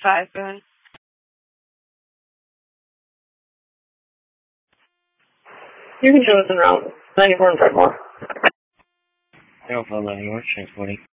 5, go ahead. You can show us in route 94 and 5 more. Alpha 11 North, transporting.